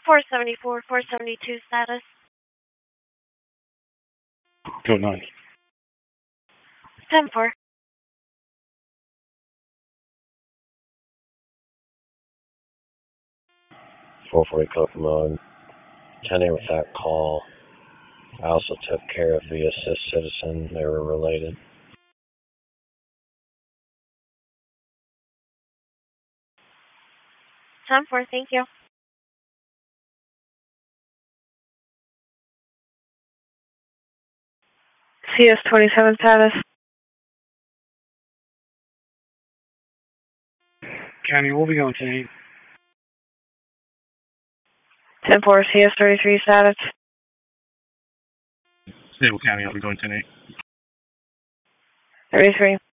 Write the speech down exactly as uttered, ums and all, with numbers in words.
four seventy-four, four seventy-two status. Go nine. ten four. four forty Kokomo, ten eight with that call. I also took care of the assist citizen. They were related. ten four, thank you. C S twenty-seven status. County, we'll be going ten eight. ten four, C S thirty-three status. Stable County, I'll be going ten eight. thirty-three.